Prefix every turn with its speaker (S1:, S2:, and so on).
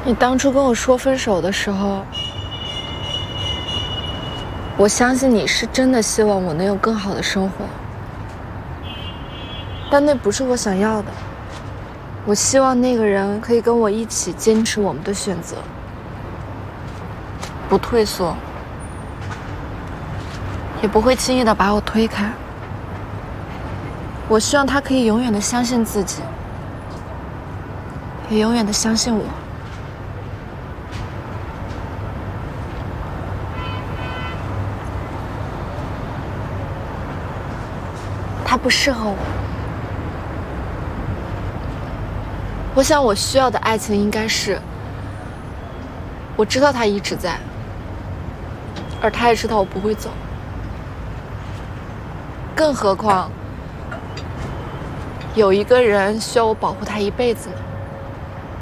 S1: 你当初跟我说分手的时候，我相信你是真的希望我能有更好的生活，但那不是我想要的。我希望那个人可以跟我一起坚持我们的选择，不退缩，也不会轻易的把我推开。我希望他可以永远的相信自己，也永远的相信我。他不适合我。我想我需要的爱情应该是，我知道他一直在，而他也知道我不会走。更何况，有一个人需要我保护他一辈子呢。